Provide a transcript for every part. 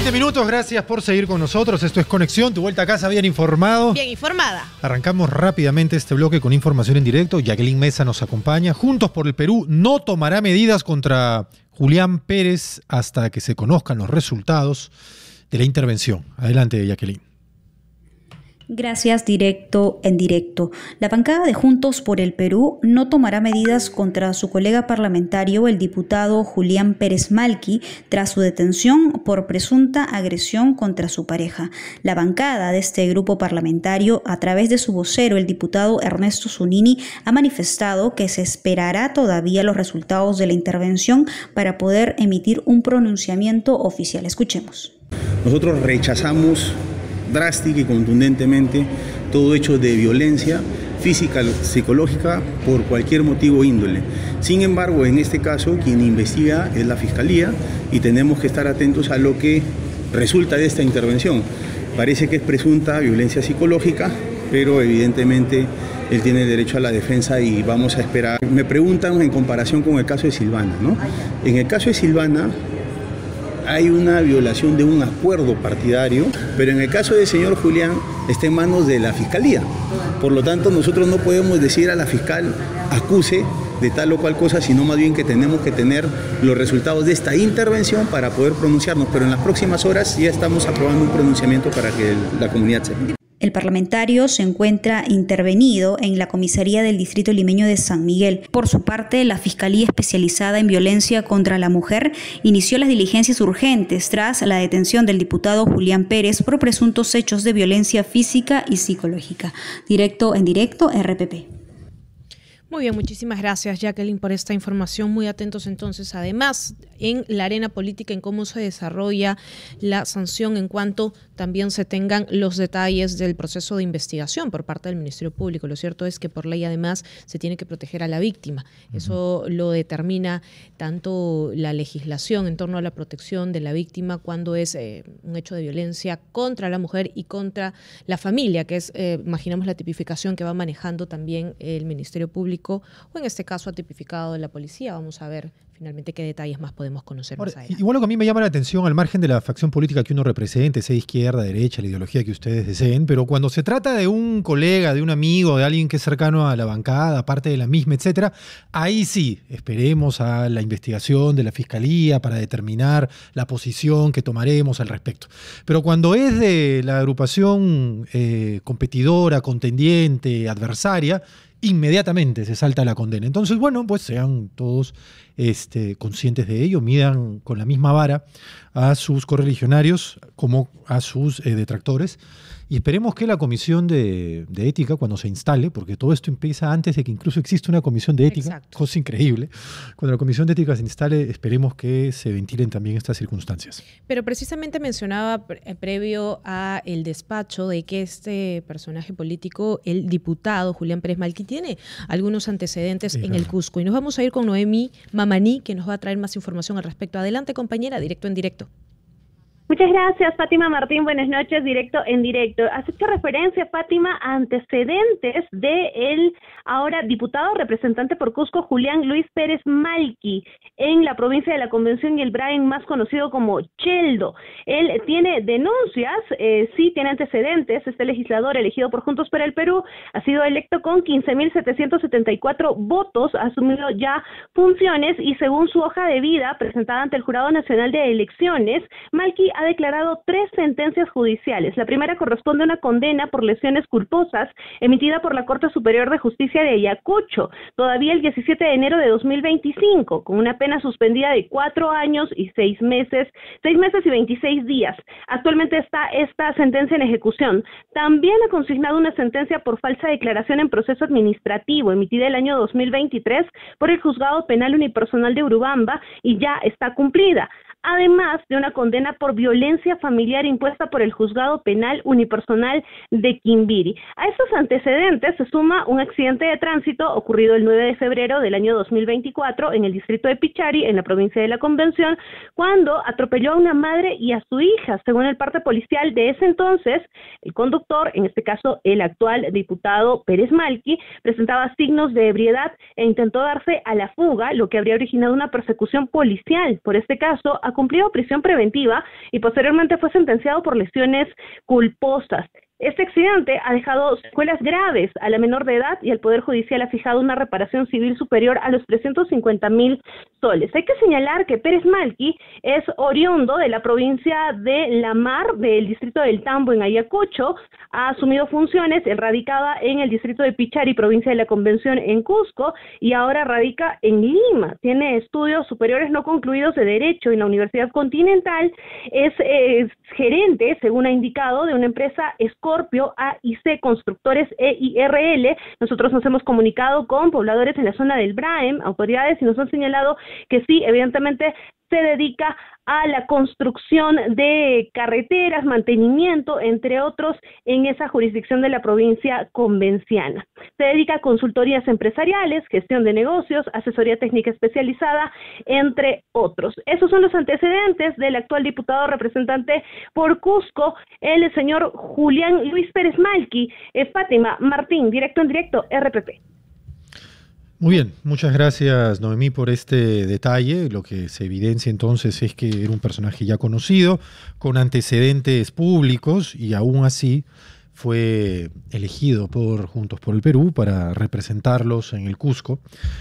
20 minutos, gracias por seguir con nosotros. Esto es Conexión, tu vuelta a casa bien informado. Bien informada. Arrancamos rápidamente este bloque con información en directo. Jacqueline Mesa nos acompaña. Juntos por el Perú no tomará medidas contra Julián Pérez hasta que se conozcan los resultados de la intervención. Adelante, Jacqueline. Gracias, directo en directo. La bancada de Juntos por el Perú no tomará medidas contra su colega parlamentario, el diputado Julián Pérez Malqui, tras su detención por presunta agresión contra su pareja. La bancada de este grupo parlamentario, a través de su vocero, el diputado Ernesto Zunini, ha manifestado que se esperará todavía los resultados de la intervención para poder emitir un pronunciamiento oficial. Escuchemos. Nosotros rechazamos drástica y contundentemente todo hecho de violencia física, psicológica, por cualquier motivo índole. Sin embargo, en este caso, quien investiga es la Fiscalía y tenemos que estar atentos a lo que resulta de esta intervención. Parece que es presunta violencia psicológica, pero evidentemente él tiene derecho a la defensa y vamos a esperar. Me preguntan en comparación con el caso de Silvana, ¿no? En el caso de Silvana hay una violación de un acuerdo partidario, pero en el caso del señor Julián está en manos de la Fiscalía. Por lo tanto, nosotros no podemos decir a la fiscal acuse de tal o cual cosa, sino más bien que tenemos que tener los resultados de esta intervención para poder pronunciarnos, pero en las próximas horas ya estamos aprobando un pronunciamiento para que la comunidad sepa. El parlamentario se encuentra intervenido en la comisaría del distrito limeño de San Miguel. Por su parte, la Fiscalía Especializada en Violencia contra la Mujer inició las diligencias urgentes tras la detención del diputado Julián Pérez por presuntos hechos de violencia física y psicológica. Directo en directo, RPP. Muy bien, muchísimas gracias, Jacqueline, por esta información. Muy atentos entonces, además, en la arena política, en cómo se desarrolla la sanción en cuanto también se tengan los detalles del proceso de investigación por parte del Ministerio Público. Lo cierto es que por ley, además, se tiene que proteger a la víctima. Eso lo determina tanto la legislación en torno a la protección de la víctima cuando es un hecho de violencia contra la mujer y contra la familia, que es, imaginamos, la tipificación que va manejando también el Ministerio Público, o en este caso ha tipificado de la policía. Vamos a ver finalmente qué detalles más podemos conocer más adelante. Igual lo que a mí me llama la atención, al margen de la facción política que uno represente, sea izquierda, derecha, la ideología que ustedes deseen, pero cuando se trata de un colega, de un amigo, de alguien que es cercano a la bancada, parte de la misma, etcétera, ahí sí, esperemos a la investigación de la Fiscalía para determinar la posición que tomaremos al respecto. Pero cuando es de la agrupación competidora, contendiente, adversaria, inmediatamente se salta la condena. Entonces, bueno, pues sean todos conscientes de ello, midan con la misma vara a sus correligionarios como a sus detractores. Y esperemos que la comisión de ética, cuando se instale, porque todo esto empieza antes de que incluso exista una comisión de ética, exacto, cosa increíble, cuando la comisión de ética se instale, esperemos que se ventilen también estas circunstancias. Pero precisamente mencionaba previo a el despacho de que este personaje político, el diputado Julián Pérez Malqui, tiene algunos antecedentes en el Cusco. Y nos vamos a ir con Noemí Mamaní, que nos va a traer más información al respecto. Adelante, compañera, directo en directo. Muchas gracias, Fátima Martín. Buenas noches, directo en directo. Has hecho referencia, Fátima, a antecedentes de el ahora diputado representante por Cusco, Julián Luis Pérez Malqui, en la provincia de la Convención y el Brain, más conocido como Cheldo. Él tiene denuncias, sí tiene antecedentes. Este legislador elegido por Juntos por el Perú ha sido electo con 15.774 votos, ha asumido ya funciones y según su hoja de vida presentada ante el Jurado Nacional de Elecciones, Malqui ha declarado 3 sentencias judiciales. La primera corresponde a una condena por lesiones culposas emitida por la Corte Superior de Justicia de Ayacucho, todavía el 17 de enero de 2025, con una pena suspendida de 4 años y 6 meses y 26 días. Actualmente está esta sentencia en ejecución. También ha consignado una sentencia por falsa declaración en proceso administrativo, emitida el año 2023 por el Juzgado Penal Unipersonal de Urubamba y ya está cumplida, además de una condena por violencia familiar impuesta por el Juzgado Penal Unipersonal de Quimbiri. A estos antecedentes se suma un accidente de tránsito ocurrido el 9 de febrero del año 2024 en el distrito de Pichari, en la provincia de la Convención, cuando atropelló a una madre y a su hija. Según el parte policial de ese entonces, el conductor, en este caso el actual diputado Pérez Malqui, presentaba signos de ebriedad e intentó darse a la fuga, lo que habría originado una persecución policial. Por este caso, ha cumplido prisión preventiva y posteriormente fue sentenciado por lesiones culposas. Este accidente ha dejado secuelas graves a la menor de edad y el Poder Judicial ha fijado una reparación civil superior a los 350.000 soles. Hay que señalar que Pérez Malqui es oriundo de la provincia de La Mar, del distrito del Tambo en Ayacucho, ha asumido funciones, él radicaba en el distrito de Pichari, provincia de la Convención en Cusco, y ahora radica en Lima. Tiene estudios superiores no concluidos de Derecho en la Universidad Continental, es gerente, según ha indicado, de una empresa Scorpio AIC Constructores EIRL. Nosotros nos hemos comunicado con pobladores en la zona del Braem, autoridades, y nos han señalado que sí, evidentemente se dedica a la construcción de carreteras, mantenimiento, entre otros, en esa jurisdicción de la provincia convenciana. Se dedica a consultorías empresariales, gestión de negocios, asesoría técnica especializada, entre otros. Esos son los antecedentes del actual diputado representante por Cusco, el señor Julián Luis Pérez Malqui. Fátima Martín, directo en directo, RPP. Muy bien, muchas gracias Noemí por este detalle. Lo que se evidencia entonces es que era un personaje ya conocido, con antecedentes públicos, y aún así fue elegido por Juntos por el Perú para representarlos en el Cusco,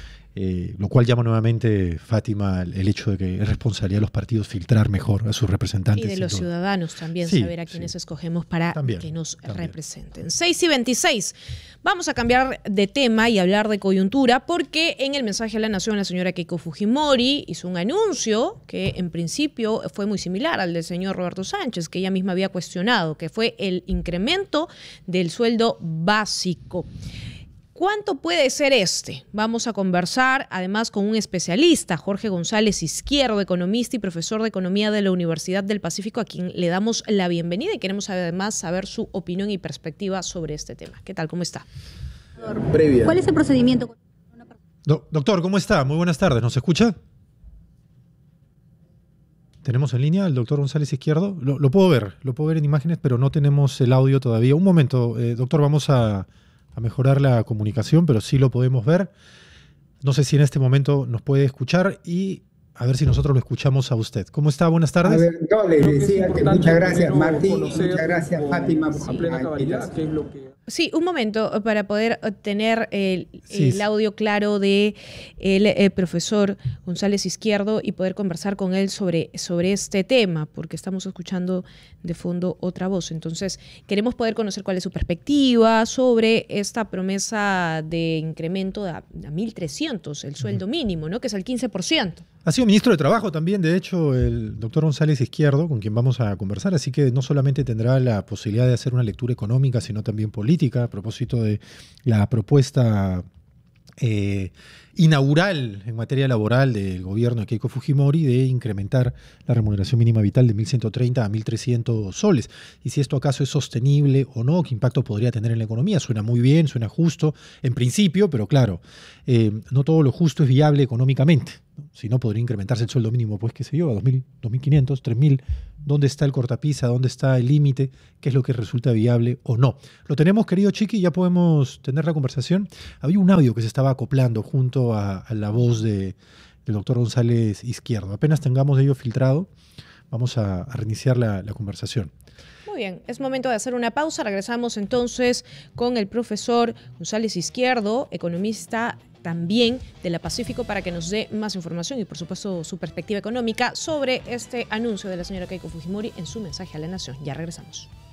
lo cual llama nuevamente, Fátima, el hecho de que es responsabilidad de los partidos filtrar mejor a sus representantes. Y de los ciudadanos también, sí, saber a quienes escogemos para que nos también representen. 6:26. Vamos a cambiar de tema y hablar de coyuntura, porque en el mensaje a la Nación la señora Keiko Fujimori hizo un anuncio que en principio fue muy similar al del señor Roberto Sánchez, que ella misma había cuestionado, que fue el incremento del sueldo básico. ¿Cuánto puede ser este? Vamos a conversar además con un especialista, Jorge González Izquierdo, economista y profesor de Economía de la Universidad del Pacífico, a quien le damos la bienvenida y queremos además saber su opinión y perspectiva sobre este tema. ¿Qué tal? ¿Cómo está? ¿Cuál es el procedimiento? Doctor, ¿cómo está? Muy buenas tardes. ¿Nos escucha? ¿Tenemos en línea al doctor González Izquierdo? Lo puedo ver en imágenes, pero no tenemos el audio todavía. Un momento, doctor, vamos a mejorar la comunicación, pero sí lo podemos ver. No sé si en este momento nos puede escuchar y a ver si nosotros lo escuchamos a usted. ¿Cómo está? Buenas tardes. A ver, yo le decía que muchas gracias, Martín, muchas gracias, Fátima. Sí, un momento para poder obtener el audio claro de el profesor González Izquierdo y poder conversar con él sobre este tema, porque estamos escuchando de fondo otra voz. Entonces, queremos poder conocer cuál es su perspectiva sobre esta promesa de incremento a 1.300, el sueldo mínimo, ¿no? Que es el 15%. Ha sido ministro de Trabajo también, de hecho, el doctor González Izquierdo, con quien vamos a conversar, así que no solamente tendrá la posibilidad de hacer una lectura económica, sino también política, a propósito de la propuesta inaugural en materia laboral del gobierno de Keiko Fujimori de incrementar la remuneración mínima vital de 1.130 a 1.300 soles. Y si esto acaso es sostenible o no, qué impacto podría tener en la economía. Suena muy bien, suena justo en principio, pero claro, no todo lo justo es viable económicamente, ¿no? Si no, podría incrementarse el sueldo mínimo, pues qué sé yo, a 2.000, 2.500, 3.000. ¿Dónde está el cortapisa? ¿Dónde está el límite? ¿Qué es lo que resulta viable o no? Lo tenemos, querido Chiqui, ya podemos tener la conversación. Había un audio que se estaba acoplando junto a la voz del doctor González Izquierdo. Apenas tengamos de ello filtrado, vamos a reiniciar la conversación. Muy bien, es momento de hacer una pausa. Regresamos entonces con el profesor González Izquierdo, economista también de la Pacífico, para que nos dé más información y por supuesto su perspectiva económica sobre este anuncio de la señora Keiko Fujimori en su mensaje a la Nación. Ya regresamos.